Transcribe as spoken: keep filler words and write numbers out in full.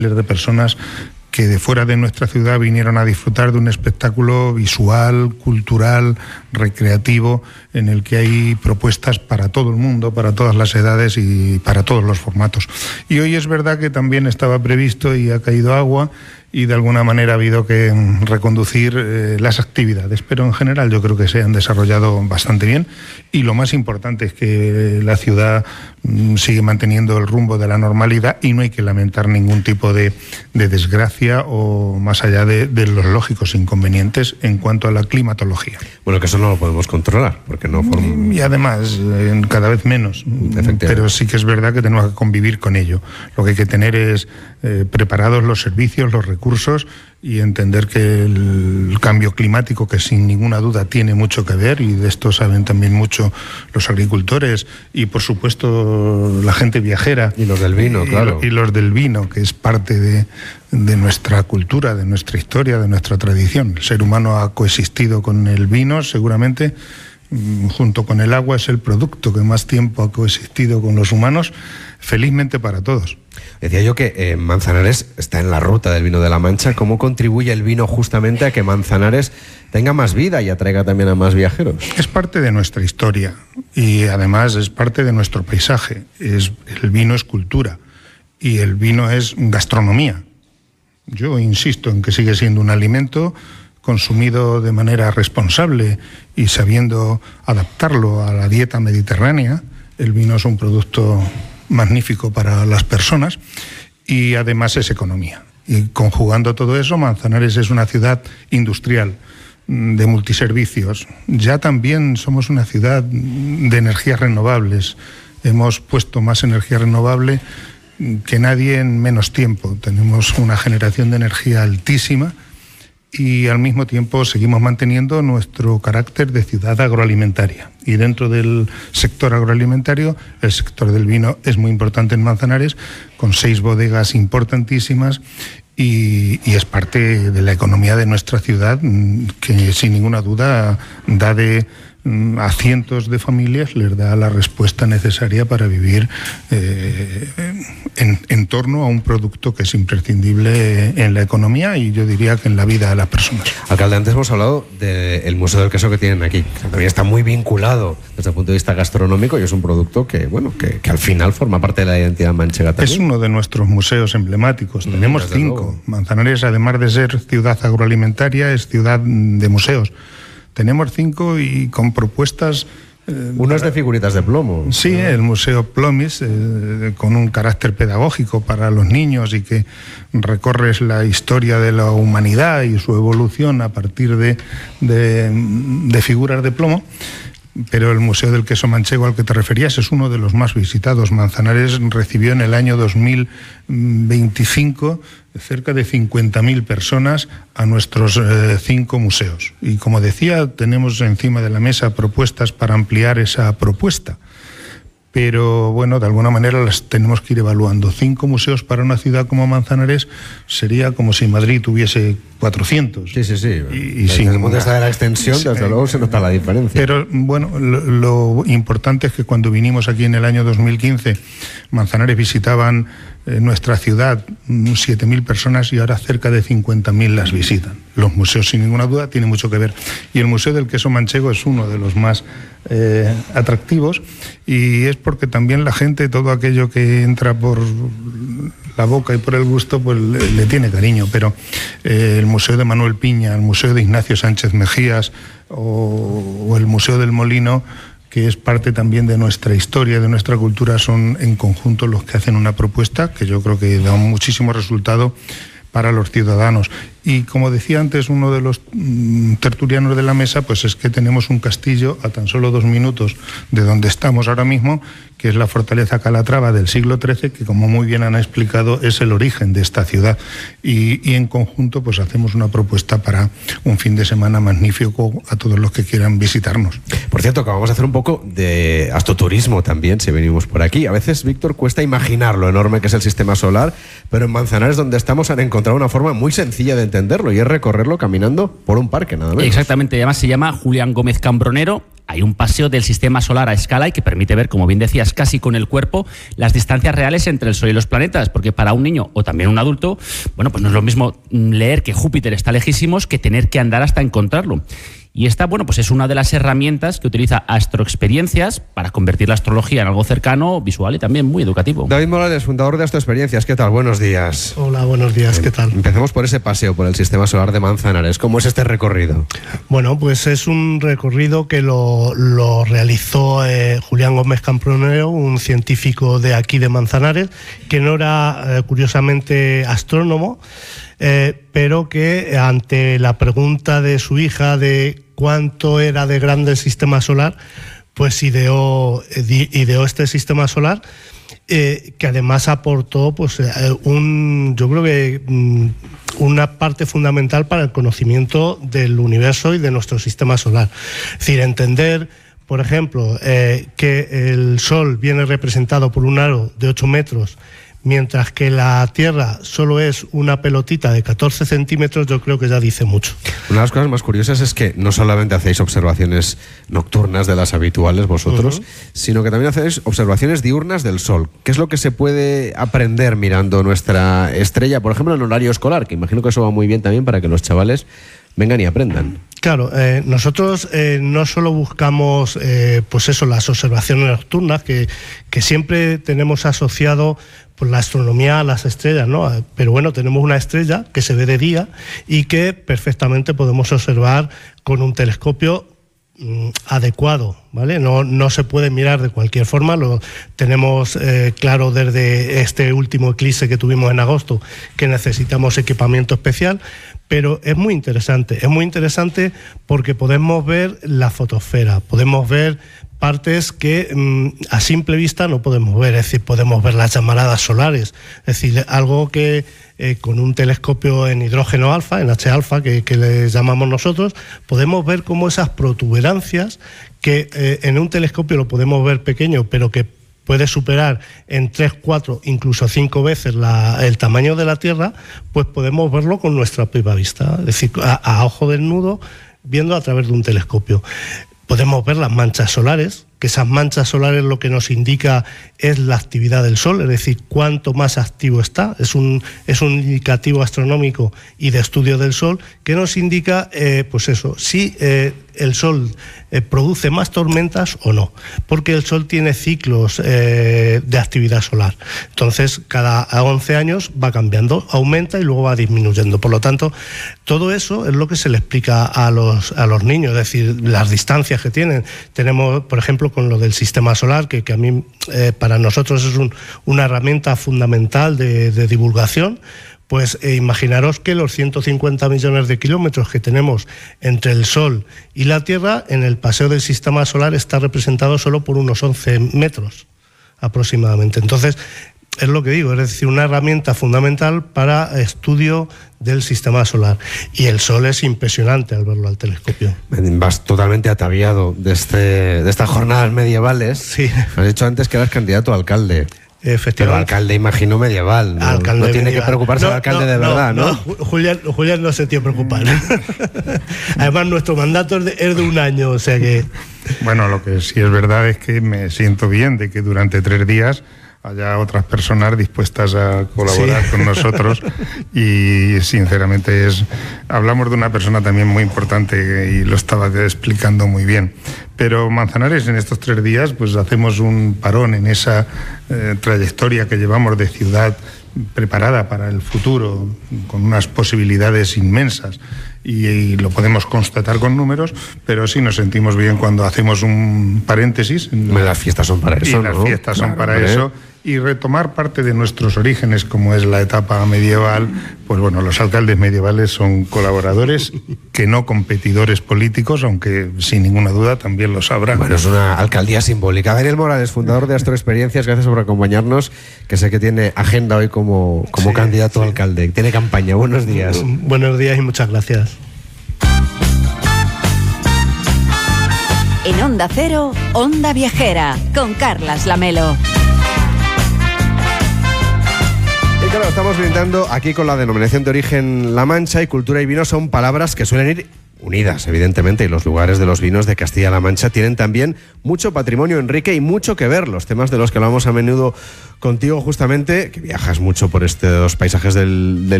de personas que de fuera de nuestra ciudad vinieron a disfrutar de un espectáculo visual, cultural, recreativo, en el que hay propuestas para todo el mundo, para todas las edades y para todos los formatos. Y hoy es verdad que también estaba previsto y ha caído agua, y de alguna manera ha habido que reconducir eh, las actividades, pero en general yo creo que se han desarrollado bastante bien, y lo más importante es que la ciudad mm, sigue manteniendo el rumbo de la normalidad y no hay que lamentar ningún tipo de, de desgracia o más allá de, de los lógicos inconvenientes en cuanto a la climatología. Bueno, que eso no lo podemos controlar, porque no forma... Y además, eh, cada vez menos, pero sí que es verdad que tenemos que convivir con ello. Lo que hay que tener es eh, preparados los servicios, los recursos, recursos y entender que el cambio climático, que sin ninguna duda tiene mucho que ver, y de esto saben también mucho los agricultores y por supuesto la gente viajera. Y los del vino, y, claro. Y los del vino, que es parte de, de nuestra cultura, de nuestra historia, de nuestra tradición. El ser humano ha coexistido con el vino, seguramente, junto con el agua, es el producto que más tiempo ha coexistido con los humanos, felizmente para todos. Decía yo que eh, Manzanares está en la ruta del vino de la Mancha. ¿Cómo contribuye el vino justamente a que Manzanares tenga más vida y atraiga también a más viajeros? Es parte de nuestra historia y además es parte de nuestro paisaje. Es, el vino es cultura y el vino es gastronomía. Yo insisto en que sigue siendo un alimento consumido de manera responsable y sabiendo adaptarlo a la dieta mediterránea. El vino es un producto magnífico para las personas y además es economía. Y conjugando todo eso, Manzanares es una ciudad industrial de multiservicios. Ya también somos una ciudad de energías renovables. Hemos puesto más energía renovable que nadie en menos tiempo. Tenemos una generación de energía altísima y al mismo tiempo seguimos manteniendo nuestro carácter de ciudad agroalimentaria. Y dentro del sector agroalimentario, el sector del vino es muy importante en Manzanares, con seis bodegas importantísimas, y, y es parte de la economía de nuestra ciudad, que sin ninguna duda da de a cientos de familias, les da la respuesta necesaria para vivir eh, en, en torno a un producto que es imprescindible en la economía y yo diría que en la vida de las personas. Alcalde, antes hemos hablado del Museo del Queso que tienen aquí, que también está muy vinculado desde el punto de vista gastronómico y es un producto que, bueno, que, que al final forma parte de la identidad manchega también. Es uno de nuestros museos emblemáticos, mm, tenemos cinco. Luego. Manzanares, además de ser ciudad agroalimentaria, es ciudad de museos. Tenemos cinco y con propuestas... Eh, Uno es de figuritas de plomo. Sí, ¿no? El Museo Plomis, eh, con un carácter pedagógico para los niños y que recorres la historia de la humanidad y su evolución a partir de, de, de figuras de plomo. Pero el Museo del Queso Manchego al que te referías es uno de los más visitados. Manzanares recibió en el año dos mil veinticinco cerca de cincuenta mil personas a nuestros eh, cinco museos. Y como decía, tenemos encima de la mesa propuestas para ampliar esa propuesta. Pero bueno, de alguna manera las tenemos que ir evaluando. Cinco museos para una ciudad como Manzanares sería como si Madrid tuviese cuatrocientos. Sí, sí, sí. Y, y sin el punto de la extensión, sí, desde luego se nota la diferencia. Pero bueno, lo, lo importante es que cuando vinimos aquí en el año dos mil quince, Manzanares visitaban eh, nuestra ciudad siete mil personas y ahora cerca de cincuenta mil las visitan. Los museos, sin ninguna duda, tienen mucho que ver. Y el Museo del Queso Manchego es uno de los más eh, atractivos y es porque también la gente, todo aquello que entra por la boca y por el gusto, pues le, le tiene cariño. Pero eh, el Museo de Manuel Piña, el Museo de Ignacio Sánchez Mejías o, o el Museo del Molino, que es parte también de nuestra historia, de nuestra cultura, son en conjunto los que hacen una propuesta que yo creo que da muchísimo resultado para los ciudadanos. Y como decía antes uno de los mm, tertulianos de la mesa, pues es que tenemos un castillo a tan solo dos minutos de donde estamos ahora mismo, que es la fortaleza Calatrava del siglo trece, que como muy bien han explicado es el origen de esta ciudad. Y, y en conjunto pues hacemos una propuesta para un fin de semana magnífico a todos los que quieran visitarnos. Por cierto, que vamos a hacer un poco de astroturismo también, si venimos por aquí. A veces, Víctor, cuesta imaginar lo enorme que es el sistema solar, pero en Manzanares, donde estamos, han encontrado una forma muy sencilla de entenderlo, y es recorrerlo caminando por un parque, nada menos. Exactamente, además se llama Julián Gómez Cambronero. Hay un paseo del sistema solar a escala y que permite ver, como bien decías, casi con el cuerpo, las distancias reales entre el Sol y los planetas, porque para un niño o también un adulto, bueno, pues no es lo mismo leer que Júpiter está lejísimos que tener que andar hasta encontrarlo. Y esta, bueno, pues es una de las herramientas que utiliza Astroexperiencias para convertir la astrología en algo cercano, visual y también muy educativo. David Morales, fundador de Astroexperiencias, ¿qué tal? Buenos días. Hola, buenos días, ¿qué tal? Empecemos por ese paseo por el sistema solar de Manzanares. ¿Cómo es este recorrido? Bueno, pues es un recorrido que lo, lo realizó eh, Julián Gómez Cambronero, un científico de aquí de Manzanares, que no era, eh, curiosamente, astrónomo, Eh, pero que ante la pregunta de su hija de cuánto era de grande el sistema solar, pues ideó, ideó este sistema solar, eh, que además aportó pues eh, un, yo creo que mm, una parte fundamental para el conocimiento del universo y de nuestro sistema solar. Es decir, entender, por ejemplo, eh, que el Sol viene representado por un aro de ocho metros, mientras que la Tierra solo es una pelotita de catorce centímetros, yo creo que ya dice mucho. Una de las cosas más curiosas es que no solamente hacéis observaciones nocturnas de las habituales vosotros, uh-huh. sino que también hacéis observaciones diurnas del Sol. ¿Qué es lo que se puede aprender mirando nuestra estrella, por ejemplo, en horario escolar? Que imagino que eso va muy bien también para que los chavales vengan y aprendan. Claro, eh, nosotros eh, no solo buscamos eh, pues eso, las observaciones nocturnas, que, que siempre tenemos asociado pues, la astronomía a las estrellas, ¿no? Pero bueno, tenemos una estrella que se ve de día y que perfectamente podemos observar con un telescopio mm, adecuado, ¿vale? No, no se puede mirar de cualquier forma, lo tenemos eh, claro desde este último eclipse que tuvimos en agosto, que necesitamos equipamiento especial. Pero es muy interesante, es muy interesante porque podemos ver la fotosfera, podemos ver partes que mmm, a simple vista no podemos ver, es decir, podemos ver las llamaradas solares, es decir, algo que eh, con un telescopio en hidrógeno alfa, en H alfa, que, que le llamamos nosotros, podemos ver cómo esas protuberancias, que eh, en un telescopio lo podemos ver pequeño, pero que puede superar en tres, cuatro, incluso cinco veces la, el tamaño de la Tierra, pues podemos verlo con nuestra propia vista, es decir, a, a ojo desnudo, viendo a través de un telescopio. Podemos ver las manchas solares, que esas manchas solares lo que nos indica es la actividad del Sol, es decir, cuánto más activo está, es un, es un indicativo astronómico y de estudio del Sol, que nos indica, eh, pues eso, si eh, el Sol eh, produce más tormentas o no, porque el Sol tiene ciclos eh, de actividad solar. Entonces, cada once años va cambiando, aumenta y luego va disminuyendo. Por lo tanto, todo eso es lo que se le explica a los, a los niños, es decir, las distancias que tienen. Tenemos, por ejemplo, con lo del sistema solar, que, que a mí, eh, para nosotros es un, una herramienta fundamental de, de divulgación. Pues eh, imaginaros que los ciento cincuenta millones de kilómetros que tenemos entre el Sol y la Tierra, en el paseo del sistema solar está representado solo por unos once metros aproximadamente. Entonces, es lo que digo, es decir, una herramienta fundamental para estudio del sistema solar. Y el Sol es impresionante al verlo al telescopio. Vas totalmente ataviado de, este, de estas jornadas medievales. Sí. Has dicho antes que eras candidato a alcalde. Efectivamente. Pero alcalde, imagino, medieval. No, alcalde no tiene medieval. que preocuparse no, el alcalde no, de verdad, ¿no? No, no. Julián, Julián no se tiene que preocupar. Además, nuestro mandato es de, es de un año, o sea que... Bueno, lo que sí es verdad es que me siento bien de que durante tres días haya otras personas dispuestas a colaborar sí. con nosotros y sinceramente es hablamos de una persona también muy importante y lo estaba explicando muy bien. Pero Manzanares en estos tres días pues hacemos un parón en esa eh, trayectoria que llevamos de ciudad preparada para el futuro, con unas posibilidades inmensas y, y lo podemos constatar con números, pero sí nos sentimos bien cuando hacemos un paréntesis. Las fiestas son para eso, y las ¿no? fiestas claro, son para ¿eh? eso. Y retomar parte de nuestros orígenes, como es la etapa medieval, pues bueno, los alcaldes medievales son colaboradores, que no competidores políticos, aunque sin ninguna duda también lo sabrán. Bueno, es una alcaldía simbólica. Daniel Morales, fundador de Astroexperiencias, gracias por acompañarnos, que sé que tiene agenda hoy como, como sí, candidato sí. a alcalde, tiene campaña. Buenos días. Buenos días y muchas gracias. En Onda Cero, Onda Viajera, con Carlas Lamelo. claro, estamos brindando aquí con la denominación de origen La Mancha, y cultura y vino son palabras que suelen ir unidas, evidentemente, y los lugares de los vinos de Castilla-La Mancha tienen también mucho patrimonio, Enrique, y mucho que ver. Los temas de los que hablamos a menudo contigo, justamente, que viajas mucho por estos paisajes del, del